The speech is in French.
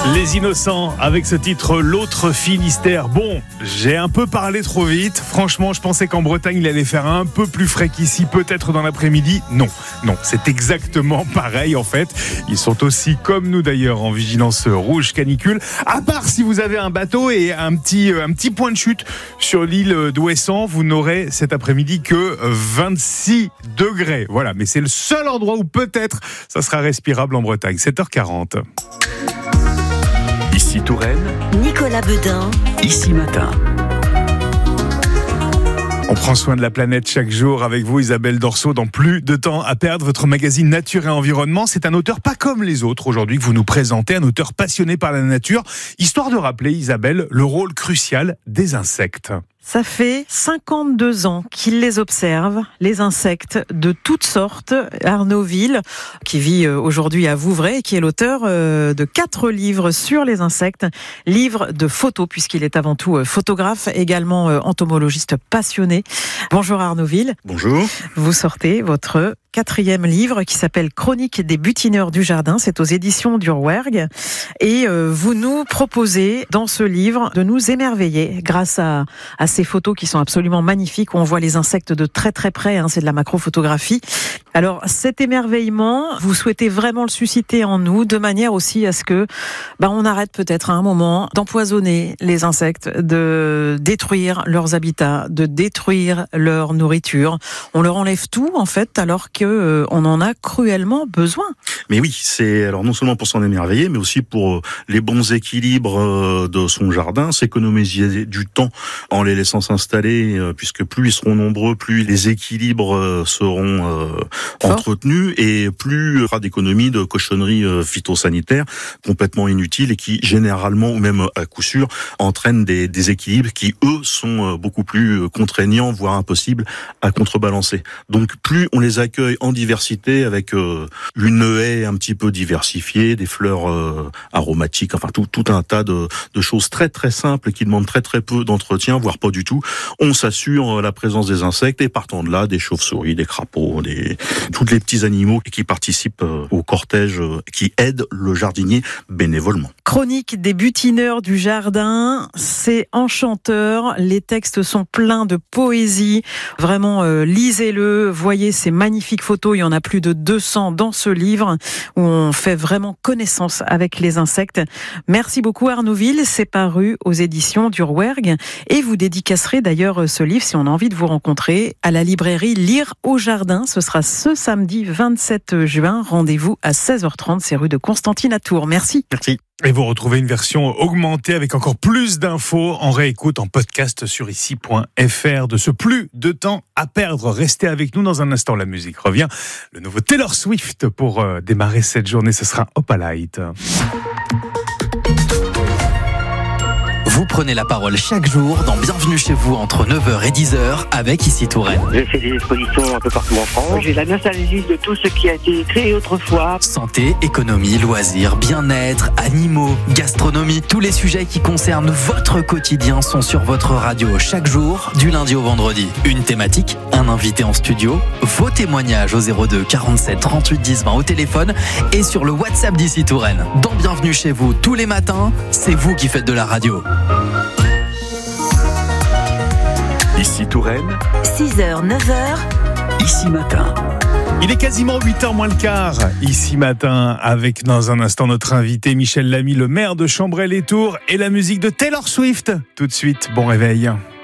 Les Innocents avec ce titre L'autre Finistère. Bon, j'ai un peu parlé trop vite. Franchement, je pensais qu'en Bretagne, il allait faire un peu plus frais qu'ici, peut-être dans l'après-midi. Non, c'est exactement pareil en fait. Ils sont aussi, comme nous d'ailleurs, en vigilance rouge canicule. À part si vous avez un bateau et un petit point de chute sur l'île d'Ouessant, vous n'aurez cet après-midi que 26 degrés. Voilà, mais c'est le seul endroit où peut-être ça sera respirable en Bretagne. 7h40. Ici Touraine, Nicolas Beudin, Ici Matin. On prend soin de la planète chaque jour avec vous, Isabelle Dorso, dans Plus de temps à perdre, votre magazine Nature et Environnement. C'est un auteur pas comme les autres aujourd'hui que vous nous présentez, un auteur passionné par la nature, histoire de rappeler, Isabelle, le rôle crucial des insectes. Ça fait 52 ans qu'il les observe, les insectes de toutes sortes. Arnaud Ville, qui vit aujourd'hui à Vouvray, qui est l'auteur de 4 livres sur les insectes, livres de photos, puisqu'il est avant tout photographe, également entomologiste passionné. Bonjour Arnaud Ville. Bonjour. Vous sortez votre 4e livre qui s'appelle Chronique des butineurs du jardin. C'est aux éditions du Rouergue. Et vous nous proposez dans ce livre de nous émerveiller grâce à ces photos qui sont absolument magnifiques où on voit les insectes de très très près. C'est de la macrophotographie. Alors cet émerveillement, vous souhaitez vraiment le susciter en nous de manière aussi à ce que on arrête peut-être à un moment d'empoisonner les insectes, de détruire leurs habitats, de détruire leur nourriture. On leur enlève tout en fait alors que on en a cruellement besoin. Mais oui, c'est alors non seulement pour s'en émerveiller, mais aussi pour les bons équilibres de son jardin, s'économiser du temps en les laissant s'installer, puisque plus ils seront nombreux, plus les équilibres seront entretenus et plus il y aura d'économies de cochonneries phytosanitaires complètement inutiles et qui généralement, ou même à coup sûr, entraînent des déséquilibres qui, eux, sont beaucoup plus contraignants, voire impossibles à contrebalancer. Donc plus on les accueille en diversité avec une haie un petit peu diversifiée, des fleurs aromatiques, enfin tout un tas de choses très très simples qui demandent très très peu d'entretien, voire pas du tout. On s'assure la présence des insectes et partant de là, des chauves-souris, des crapauds, tous les petits animaux qui participent au cortège, qui aident le jardinier bénévolement. Chronique des butineurs du jardin, c'est enchanteur. Les textes sont pleins de poésie. Vraiment, lisez-le, voyez ces magnifiques photos. Il y en a plus de 200 dans ce livre où on fait vraiment connaissance avec les insectes. Merci beaucoup Arnaud Ville, c'est paru aux éditions du Rouergue. Et vous dédicacerez d'ailleurs ce livre, si on a envie de vous rencontrer, à la librairie Lire au Jardin. Ce sera ce samedi 27 juin. Rendez-vous à 16h30, c'est rue de Constantine à Tours. Merci. Merci. Et vous retrouvez une version augmentée avec encore plus d'infos en réécoute, en podcast sur ici.fr de ce Plus de temps à perdre. Restez avec nous dans un instant, la musique revient. Le nouveau Taylor Swift pour démarrer cette journée, ce sera Opalite. Vous prenez la parole chaque jour dans Bienvenue chez vous entre 9h et 10h avec Ici Touraine. J'ai fait des expositions un peu partout en France. J'ai la nostalgie de tout ce qui a été créé autrefois. Santé, économie, loisirs, bien-être, animaux, gastronomie, tous les sujets qui concernent votre quotidien sont sur votre radio chaque jour, du lundi au vendredi. Une thématique, un invité en studio, vos témoignages au 02 47 38 10 20 au téléphone et sur le WhatsApp d'Ici Touraine. Dans Bienvenue chez vous tous les matins, c'est vous qui faites de la radio. Ici Touraine, 6h, 9h, Ici Matin. il est quasiment 8h moins le quart, Ici Matin, avec dans un instant notre invité Michel Lamy, le maire de Chambrey-les-Tours, et la musique de Taylor Swift. Tout de suite, bon réveil.